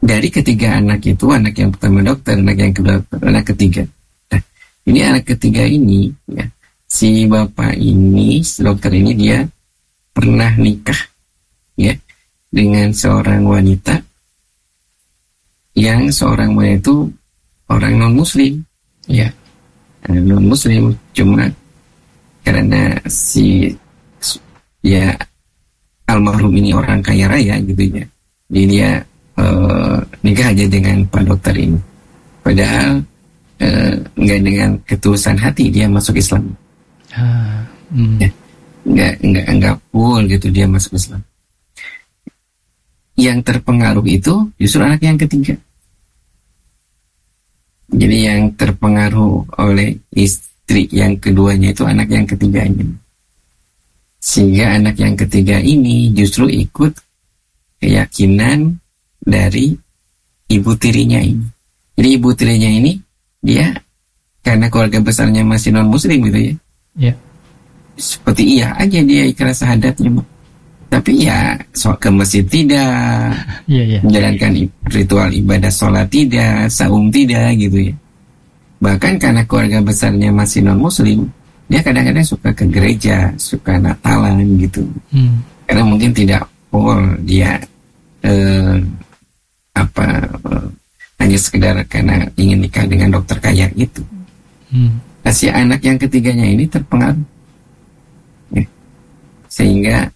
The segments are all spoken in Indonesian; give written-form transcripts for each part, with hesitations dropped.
dari ketiga anak itu, anak yang pertama dokter, anak yang kedua anak ketiga. Nah, ini anak ketiga ini, ya, si bapak ini, si dokter ini dia pernah nikah, ya, dengan seorang wanita yang seorang wanita itu orang non Muslim, ya, non Muslim, cuma karena si ya almarhum ini orang kaya raya gitu ya, jadi dia nikah aja dengan Pak Dokter ini. Padahal nggak dengan ketulusan hati dia masuk Islam. Ya, nggak full gitu dia masuk Islam. Yang terpengaruh itu justru anak yang ketiga. Jadi yang terpengaruh oleh istri yang keduanya itu anak yang ketiganya. Sehingga anak yang ketiga ini justru ikut keyakinan dari ibu tirinya ini. Jadi ibu tirinya ini dia karena keluarga besarnya masih non muslim gitu ya. Yeah. Seperti iya aja dia ikhlas syahadatnya. Tapi ya ke masjid tidak, menjalankan ritual ibadah sholat tidak, saum tidak gitu ya. Bahkan karena keluarga besarnya masih non muslim, dia kadang-kadang suka ke gereja, suka Natalan gitu. Karena mungkin tidak full dia hanya sekedar karena ingin nikah dengan dokter kaya itu. Nah, si anak yang ketiganya ini terpengaruh, ya. Sehingga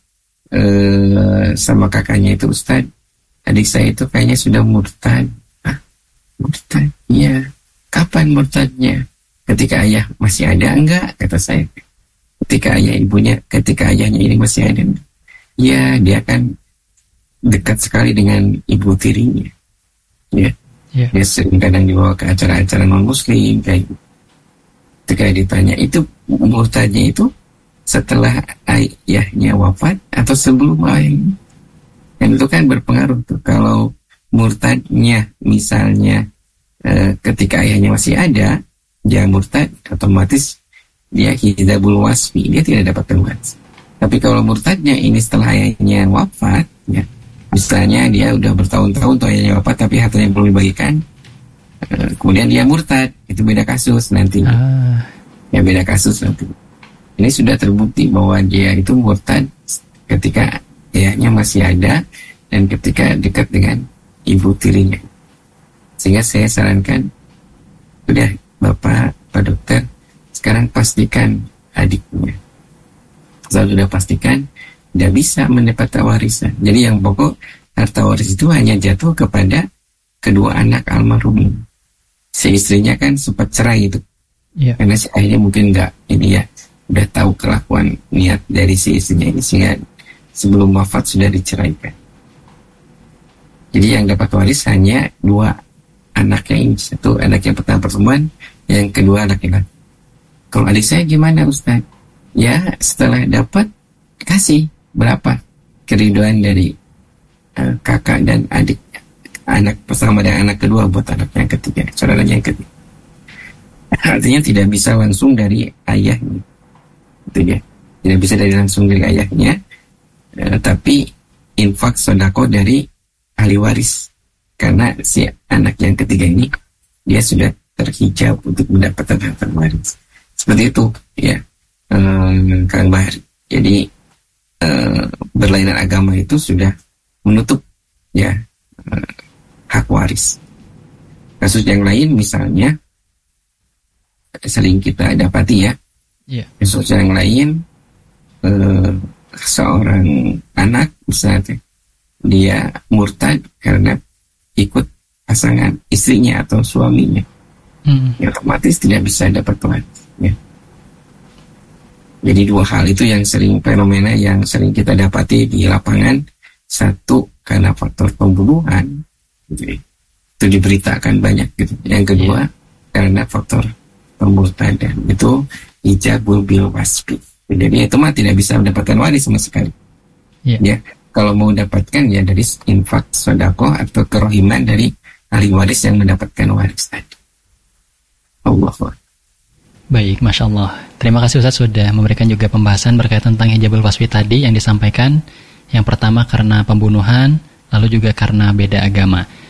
sama kakaknya itu, Ustaz, adik saya itu kayaknya sudah murtad. Murtad? Iya. Kapan murtadnya? Ketika ayah masih ada enggak? Kata saya. Ketika ayahnya ini masih ada. Ya, dia kan dekat sekali dengan ibu tirinya, ya. Dia sering kadang dibawa ke acara-acara non muslim kayak gitu. Ketika ditanya itu murtadnya itu setelah ayahnya wafat atau sebelum ayahnya, dan itu kan berpengaruh tuh. Kalau murtadnya misalnya ketika ayahnya masih ada, dia murtad, otomatis dia hidabul wasfi, dia tidak dapat waris. Tapi kalau murtadnya ini setelah ayahnya wafat, ya, misalnya dia udah bertahun-tahun tuh ayahnya wafat tapi hartanya belum dibagikan, kemudian dia murtad, itu beda kasus nanti. Ya, beda kasus nanti. Ini sudah terbukti bahwa dia itu murtad ketika ayahnya masih ada dan ketika dekat dengan ibu tirinya. Sehingga saya sarankan, udah Bapak, Pak Dokter, sekarang pastikan adiknya. Saya sudah pastikan tidak bisa mendapat warisan. Jadi yang pokok harta waris itu hanya jatuh kepada kedua anak almarhum. Si istrinya kan sempat cerai itu, karena si ayahnya mungkin nggak ini ya, udah tahu kelakuan niat dari si istrinya ini sehingga sebelum wafat sudah diceraikan. Jadi yang dapat waris hanya dua anaknya ini, satu anak yang pertama pertemuan, yang kedua anak ini. Kalau adik saya gimana Ustaz? Ya setelah dapat kasih berapa keriduan dari kakak dan adik, anak pertama dan anak kedua buat anak yang ketiga, saudara yang ketiga. Artinya tidak bisa langsung dari ayahnya, itu ya, tidak bisa langsung dari ayahnya, tapi infak sodako dari ahli waris, karena si anak yang ketiga ini dia sudah terhijab untuk mendapatkan harta waris. Seperti itu ya, Kang Bahar. Jadi berlainan agama itu sudah menutup ya hak waris. Kasus yang lain misalnya sering kita dapati ya, kasus yang lain seorang anak misalnya dia murtad karena ikut pasangan istrinya atau suaminya, ya otomatis tidak bisa dapat waris ya. Jadi dua hal itu yang sering, fenomena yang sering kita dapati di lapangan. Satu karena faktor pembunuhan, gitu, itu diberitakan banyak gitu. Yang kedua karena faktor pemurtadan, itu ijabul bil wasfi. Jadi itu mah tidak bisa mendapatkan waris sama sekali. Ya, kalau mau dapatkan ya dari infak sodako atau kerohiman dari ahli waris yang mendapatkan waris tadi. Allah. Baik, Masya Allah. Terima kasih Ustaz sudah memberikan juga pembahasan berkaitan tentang hijabul wasfi tadi yang disampaikan. Yang pertama karena pembunuhan, lalu juga karena beda agama.